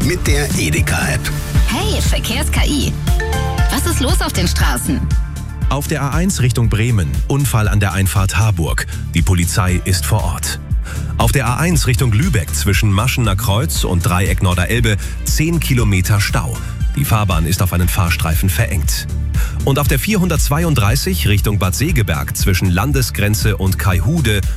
mit der Edeka-App. Hey, Verkehrs-KI. Was ist los auf den Straßen? Auf der A1 Richtung Bremen, Unfall an der Einfahrt Harburg. Die Polizei ist vor Ort. Auf der A1 Richtung Lübeck zwischen Maschener Kreuz und Dreieck Norderelbe 10 Kilometer Stau. Die Fahrbahn ist auf einen Fahrstreifen verengt. Und auf der 432 Richtung Bad Segeberg zwischen Landesgrenze und Kaihude